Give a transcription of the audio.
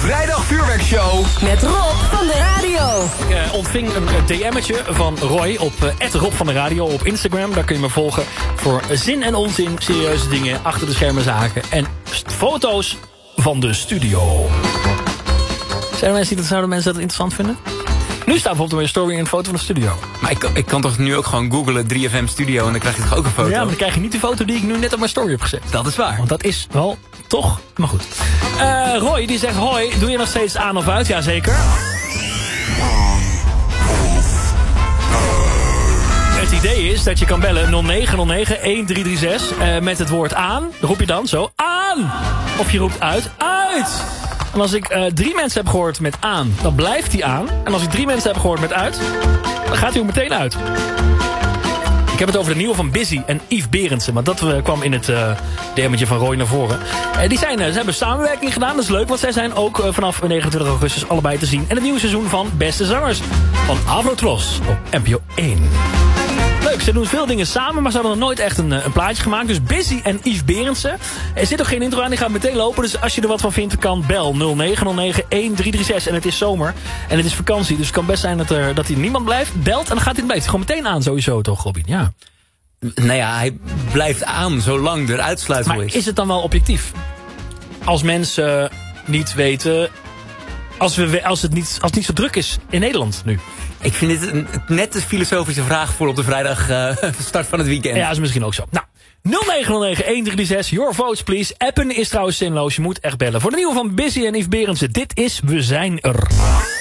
vrijdag vuurwerkshow met Rob van de radio. Ik ontving een DM'tje van Roy op @Rob van de radio op Instagram. Daar kun je me volgen voor zin en onzin, serieuze dingen, achter de schermen zaken en foto's van de studio. Zouden mensen dat interessant vinden? Nu staat bijvoorbeeld een story en een foto van de studio. Maar ik kan toch nu ook gewoon googlen 3FM Studio en dan krijg je toch ook een foto? Ja, maar dan krijg je niet de foto die ik nu net op mijn story heb gezet. Dat is waar. Want dat is wel toch, maar goed. Roy die zegt, hoi, doe je nog steeds aan of uit? Jazeker. Het idee is dat je kan bellen 0909-1336 met het woord aan. Dan roep je dan zo aan. Of je roept uit. En als ik 3 mensen heb gehoord met aan, dan blijft hij aan. En als ik 3 mensen heb gehoord met uit, dan gaat hij ook meteen uit. Ik heb het over de nieuwe van Busy en Yves Berendsen. Maar dat kwam in het DM'tje van Roy naar voren. Ze hebben samenwerking gedaan, dat is leuk. Want zij zijn ook vanaf 29 augustus allebei te zien. En het nieuwe seizoen van Beste Zangers van Avrotros op NPO 1. Leuk, ze doen veel dingen samen, maar ze hadden nog nooit echt een plaatje gemaakt. Dus Busy en Yves Berendsen. Er zit nog geen intro aan, die gaat meteen lopen. Dus als je er wat van vindt, kan bel 0909-1336. En het is zomer en het is vakantie. Dus het kan best zijn dat hier niemand blijft. Belt en dan gaat hij blijft gewoon meteen aan sowieso, toch Robin? Ja. Nou ja, hij blijft aan zolang er uitsluitsel is. Maar is het dan wel objectief? Als mensen niet weten, als het niet zo druk is in Nederland nu. Ik vind dit net een filosofische vraag voor op de vrijdag start van het weekend. Ja, dat is misschien ook zo. Nou, 0909-1336, your votes please. Appen is trouwens zinloos, je moet echt bellen. Voor de nieuwe van Busy en Yves Berendsen, dit is We Zijn Er.